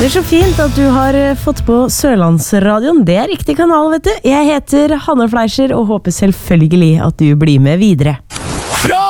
Det er så fint at du har fått på Sørlandsradioen. Det er riktig kanal, vet du. Jeg heter Hanne Fleischer og håper selvfølgelig at du blir med videre.